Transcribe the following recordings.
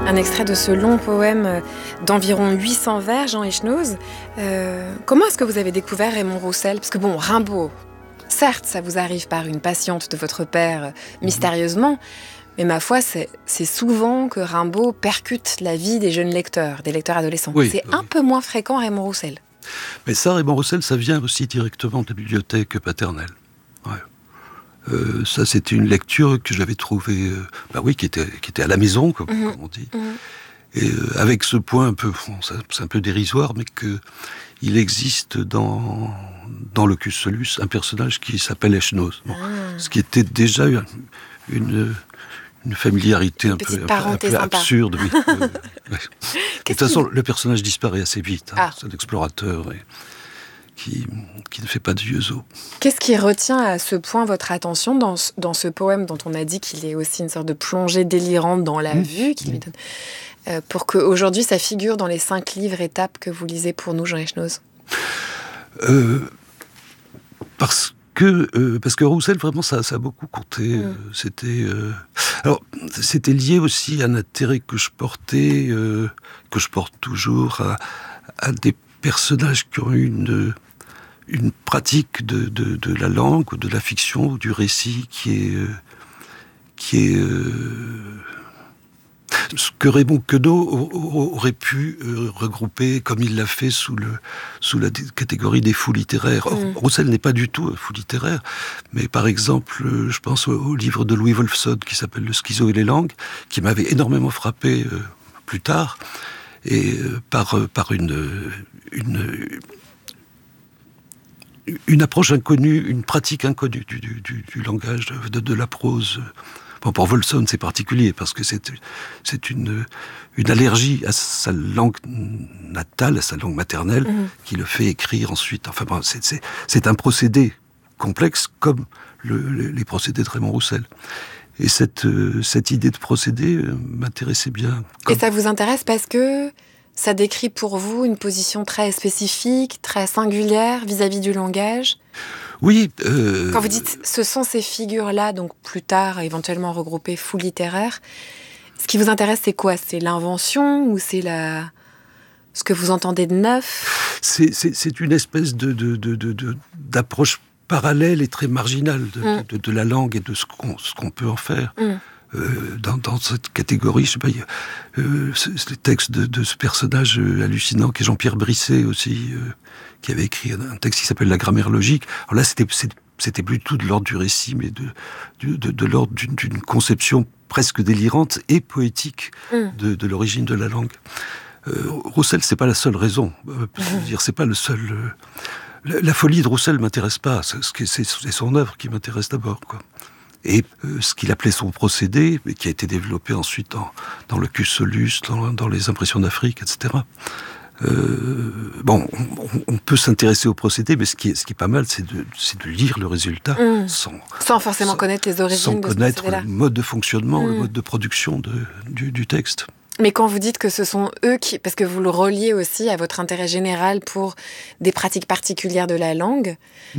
Un extrait de ce long poème d'environ 800 vers, Jean Echenoz. Comment est-ce que vous avez découvert Raymond Roussel ? Parce que bon, Rimbaud, certes, ça vous arrive par une patiente de votre père, mystérieusement, mais ma foi, c'est souvent que Rimbaud percute la vie des jeunes lecteurs, des lecteurs adolescents. Oui, c'est un peu moins fréquent Raymond Roussel. Mais ça, Raymond Roussel, ça vient aussi directement de la bibliothèque paternelle. Ouais. Ça, c'était une lecture que j'avais trouvée, qui était à la maison, comme on dit. Et avec ce point un peu, c'est un peu dérisoire, mais qu'il existe dans Locus Solus un personnage qui s'appelle Echenoz. Bon, ce qui était déjà une familiarité un peu absurde. Oui. De toute façon, le personnage disparaît assez vite. C'est un explorateur qui ne fait pas de vieux os. Qu'est-ce qui retient à ce point votre attention dans ce poème dont on a dit qu'il est aussi une sorte de plongée délirante dans la vue, qui lui donne, pour qu'aujourd'hui ça figure dans les 5 livres étapes que vous lisez pour nous, Jean Echenoz ? Parce que Roussel, vraiment, ça a beaucoup compté. C'était lié aussi à un intérêt que je portais, que je porte toujours, à des personnages qui ont eu une pratique de la langue, ou de la fiction, ou du récit qui est ce que Raymond Queneau aurait pu regrouper, comme il l'a fait, sous la catégorie des fous littéraires. Or, Roussel n'est pas du tout un fou littéraire, mais par exemple, je pense au livre de Louis Wolfson qui s'appelle « Le schizo et les langues », qui m'avait énormément frappé plus tard, et par une approche inconnue, une pratique inconnue du langage, de la prose. Bon, pour Wolfson, c'est particulier, parce que c'est une allergie à sa langue natale, à sa langue maternelle, qui le fait écrire ensuite. Enfin bon, c'est un procédé complexe, comme les procédés de Raymond Roussel. Et cette idée de procédé m'intéressait bien. Et ça vous intéresse parce que ça décrit pour vous une position très spécifique, très singulière vis-à-vis du langage ? Oui. Quand vous dites « ce sont ces figures-là, donc plus tard éventuellement regroupées fous littéraires », ce qui vous intéresse, c'est quoi ? C'est l'invention ou c'est ce que vous entendez de neuf ? C'est une espèce d'approche parallèle et très marginale de la langue et de ce qu'on peut en faire. Dans cette catégorie, je sais pas, il y a les textes de ce personnage hallucinant qui est Jean-Pierre Brisset aussi, qui avait écrit un texte qui s'appelle La grammaire logique. Alors là, c'était plutôt de l'ordre du récit, mais de l'ordre d'une conception presque délirante et poétique de l'origine de la langue. Roussel, c'est pas la seule raison. C'est pas le seul. La folie de Roussel m'intéresse pas. C'est son œuvre qui m'intéresse d'abord, quoi. Et ce qu'il appelait son procédé, mais qui a été développé ensuite dans le Locus Solus, dans les impressions d'Afrique, etc. On peut s'intéresser au procédé, mais ce qui est pas mal, c'est de lire le résultat sans forcément connaître les origines de ce procédé-là. Sans connaître le mode de fonctionnement, le mode de production du texte. Mais quand vous dites que ce sont eux parce que vous le reliez aussi à votre intérêt général pour des pratiques particulières de la langue,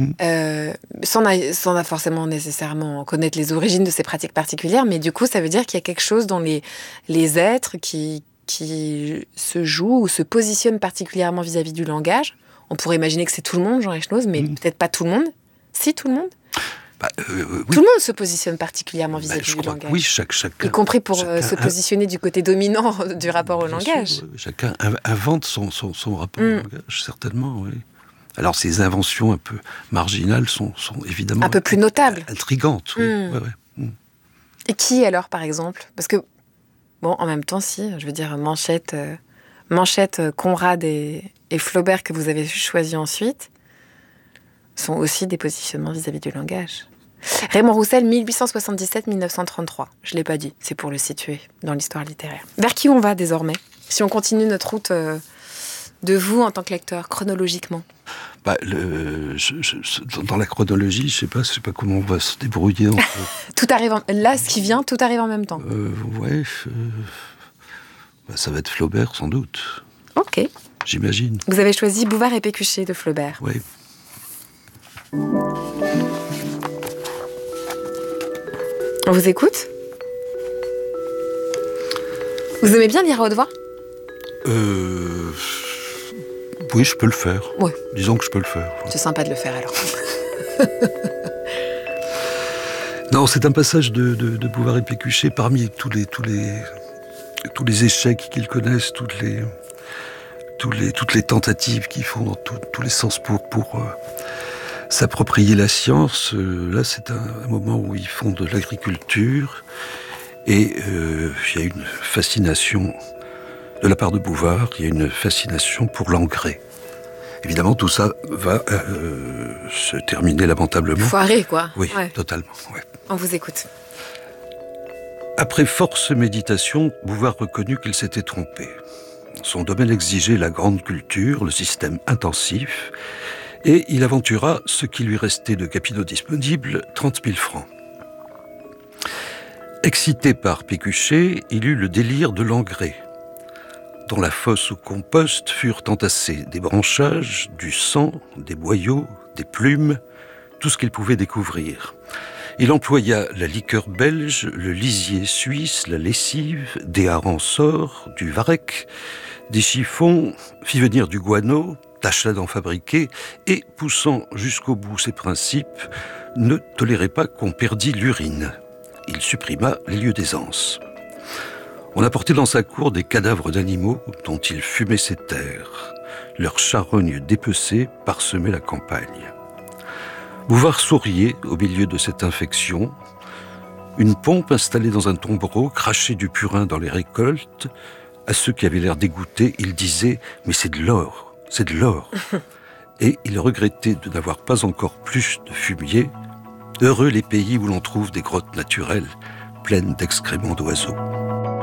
sans forcément nécessairement connaître les origines de ces pratiques particulières, mais du coup, ça veut dire qu'il y a quelque chose dans les êtres qui se jouent ou se positionnent particulièrement vis-à-vis du langage. On pourrait imaginer que c'est tout le monde, Jean Echenoz, mais peut-être pas tout le monde. Si, tout le monde. Oui. Tout le monde se positionne particulièrement vis-à-vis du langage. Oui, chacun. Y compris pour se positionner du côté dominant du rapport au langage. Sûr, chacun invente son rapport au langage, certainement, oui. Alors, ces inventions un peu marginales sont évidemment... Un peu plus notables. Intrigantes, oui. Ouais. Et qui, alors, par exemple ? Parce que, en même temps, je veux dire, Manchette, Conrad et Flaubert, que vous avez choisi ensuite, sont aussi des positionnements vis-à-vis du langage. Raymond Roussel, 1877-1933. Je ne l'ai pas dit, c'est pour le situer dans l'histoire littéraire. Vers qui on va désormais ? Si on continue notre route de vous en tant que lecteur, chronologiquement. Dans la chronologie, je sais pas comment on va se débrouiller. Tout arrive là, ce qui vient, tout arrive en même temps. Ça va être Flaubert, sans doute. Ok. J'imagine. Vous avez choisi Bouvard et Pécuchet de Flaubert. Oui. On vous écoute ? Vous aimez bien lire à haute voix ? Oui, je peux le faire. Ouais. Disons que je peux le faire. C'est sympa de le faire alors. Non, c'est un passage de Bouvard et Pécuchet parmi tous les échecs qu'ils connaissent, toutes les tentatives qu'ils font dans tous les sens pour s'approprier la science. Là, c'est un moment où ils font de l'agriculture et il y a une fascination de la part de Bouvard, il y a une fascination pour l'engrais. Évidemment, tout ça va se terminer lamentablement. Foiré, quoi. Oui, ouais. Totalement. Ouais. On vous écoute. Après force méditation, Bouvard reconnut qu'il s'était trompé. Son domaine exigeait la grande culture, le système intensif, et il aventura ce qui lui restait de capitaux disponibles, 30 000 francs. Excité par Pécuchet, il eut le délire de l'engrais. Dans la fosse au compost furent entassés des branchages, du sang, des boyaux, des plumes, tout ce qu'il pouvait découvrir. Il employa la liqueur belge, le lisier suisse, la lessive, des harengs-sorts, du varech, des chiffons, fit venir du guano, tâcha d'en fabriquer et, poussant jusqu'au bout ses principes, ne tolérait pas qu'on perdît l'urine. Il supprima les lieux d'aisance. On apportait dans sa cour des cadavres d'animaux dont il fumait ses terres. Leurs charognes dépecées parsemaient la campagne. Bouvard souriait au milieu de cette infection. Une pompe installée dans un tombereau crachait du purin dans les récoltes. À ceux qui avaient l'air dégoûtés, il disait « Mais c'est de l'or, c'est de l'or !» Et il regrettait de n'avoir pas encore plus de fumier. Heureux les pays où l'on trouve des grottes naturelles pleines d'excréments d'oiseaux.